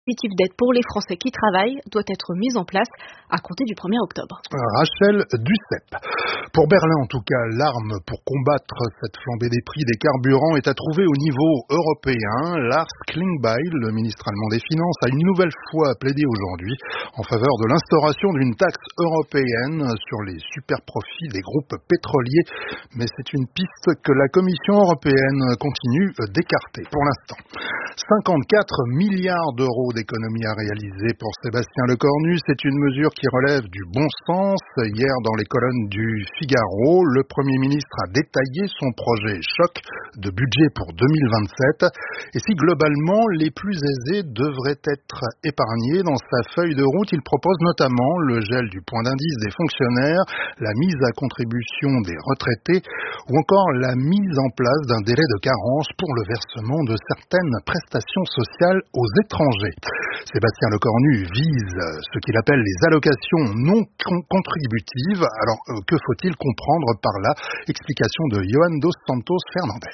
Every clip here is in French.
dispositif d'aide pour les Français qui travaillent doit être mis en place à compter du 1er octobre. Rachel Duceppe. Pour Berlin, en tout cas, l'arme pour combattre cette flambée des prix des carburants est à trouver au niveau européen. Lars Klingbeil, le ministre allemand des Finances, a une nouvelle fois plaidé aujourd'hui en faveur de l'instauration d'une taxe européenne sur les superprofits des groupes pétroliers. Mais c'est une piste que la Commission européenne continue d'écarter pour l'instant. 54 milliards d'euros d'économies à réaliser pour Sébastien Lecornu. C'est une mesure qui relève du bon sens. Hier, dans les colonnes du Figaro, le Premier ministre a détaillé son projet choc de budget pour 2027. Et si globalement, les plus aisés devraient être épargnés, dans sa feuille de route, il propose notamment le gel du point d'indice des fonctionnaires, la mise à contribution des retraités ou encore la mise en place d'un délai de carence pour le versement de certaines prestations sociales aux étrangers. Sébastien Lecornu vise ce qu'il appelle les allocations non contributives. Alors, que faut-il comprendre par là? Explication de Johan dos Santos Fernandez.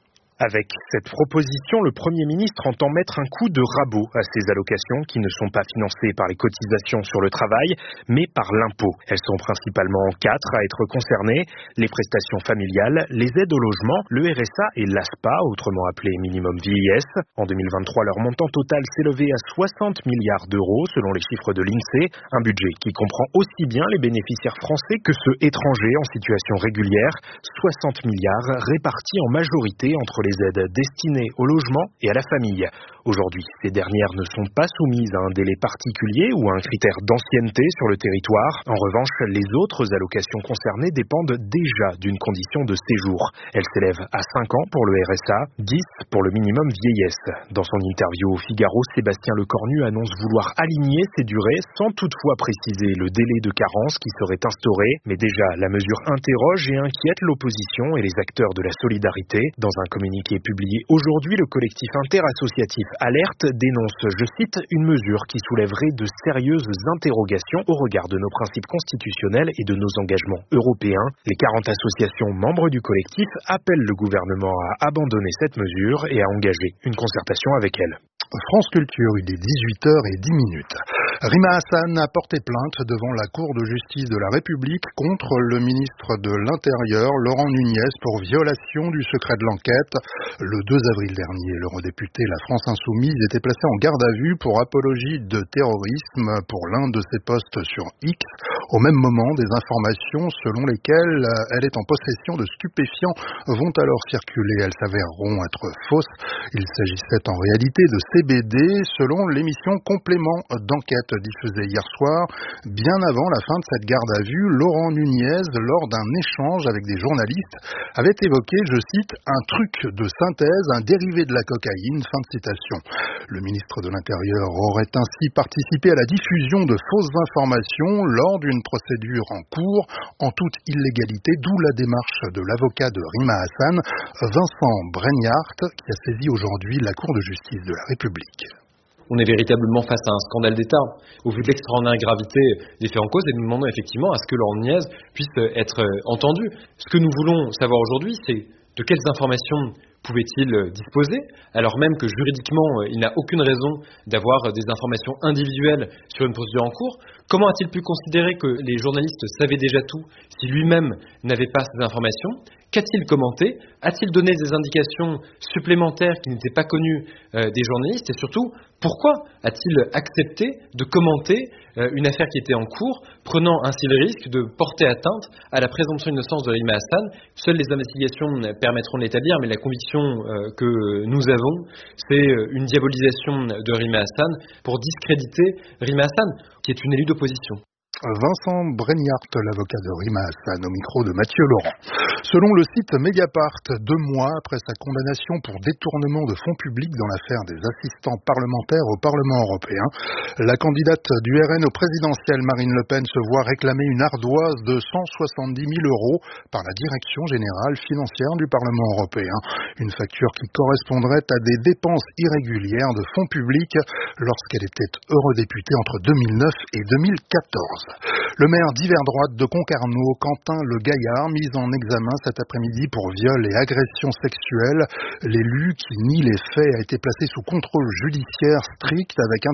Avec cette proposition, le Premier ministre entend mettre un coup de rabot à ces allocations qui ne sont pas financées par les cotisations sur le travail, mais par l'impôt. Elles sont principalement 4 à être concernées: les prestations familiales, les aides au logement, le RSA et l'ASPA, autrement appelé minimum vieillesse. En 2023, leur montant total s'élevait à 60 milliards d'euros selon les chiffres de l'INSEE, un budget qui comprend aussi bien les bénéficiaires français que ceux étrangers en situation régulière, 60 milliards répartis en majorité entre les aides destinées au logement et à la famille. Aujourd'hui, ces dernières ne sont pas soumises à un délai particulier ou à un critère d'ancienneté sur le territoire. En revanche, les autres allocations concernées dépendent déjà d'une condition de séjour. Elles s'élèvent à 5 ans pour le RSA, 10 pour le minimum vieillesse. Dans son interview au Figaro, Sébastien Lecornu annonce vouloir aligner ces durées sans toutefois préciser le délai de carence qui serait instauré. Mais déjà, la mesure interroge et inquiète l'opposition et les acteurs de la solidarité. Dans un communiqué publié aujourd'hui, le collectif interassociatif Alerte dénonce, je cite, une mesure qui soulèverait de sérieuses interrogations au regard de nos principes constitutionnels et de nos engagements européens. Les 40 associations membres du collectif appellent le gouvernement à abandonner cette mesure et à engager une concertation avec elle. France Culture, il est 18h10. Rima Hassan a porté plainte devant la Cour de justice de la République contre le ministre de l'Intérieur, Laurent Nunez, pour violation du secret de l'enquête. Le 2 avril dernier, l'eurodéputé La France Insoumise était placé en garde à vue pour apologie de terrorisme pour l'un de ses posts sur X. Au même moment, des informations selon lesquelles elle est en possession de stupéfiants vont alors circuler. Elles s'avéreront être fausses. Il s'agissait en réalité de CBD, selon l'émission Complément d'enquête diffusée hier soir. Bien avant la fin de cette garde à vue, Laurent Nunez, lors d'un échange avec des journalistes, avait évoqué, je cite, un truc de synthèse, un dérivé de la cocaïne, fin de citation. Le ministre de l'Intérieur aurait ainsi participé à la diffusion de fausses informations lors d'une procédure en cours, en toute illégalité, d'où la démarche de l'avocat de Rima Hassan, Vincent Breniart, qui a saisi aujourd'hui la Cour de justice de la République. On est véritablement face à un scandale d'État. Au vu de l'extraordinaire gravité des faits en cause, et nous demandons effectivement à ce que Laurent Nunez puisse être entendu. Ce que nous voulons savoir aujourd'hui, c'est de quelles informations pouvait-il disposer, alors même que juridiquement, il n'a aucune raison d'avoir des informations individuelles sur une procédure en cours. Comment a-t-il pu considérer que les journalistes savaient déjà tout si lui-même n'avait pas ces informations ? Qu'a-t-il commenté ? A-t-il donné des indications supplémentaires qui n'étaient pas connues des journalistes ? Et surtout, pourquoi a-t-il accepté de commenter une affaire qui était en cours, prenant ainsi le risque de porter atteinte à la présomption d'innocence de Rima Hassan ? Seules les investigations permettront de l'établir, mais la conviction que nous avons, c'est une diabolisation de Rima Hassan pour discréditer Rima Hassan, qui est une élue d'opposition. Vincent Breniart, l'avocat de Rima Hassan, au micro de Mathieu Laurent. Selon le site Mediapart, 2 mois après sa condamnation pour détournement de fonds publics dans l'affaire des assistants parlementaires au Parlement européen, la candidate du RN au présidentiel Marine Le Pen se voit réclamer une ardoise de 170 000 € par la Direction générale financière du Parlement européen. Une facture qui correspondrait à des dépenses irrégulières de fonds publics lorsqu'elle était eurodéputée entre 2009 et 2014. Le maire d'hiver droite de Concarneau, Quentin Le Gaillard, mis en examen cet après-midi pour viol et agression sexuelle. L'élu qui nie les faits a été placé sous contrôle judiciaire strict avec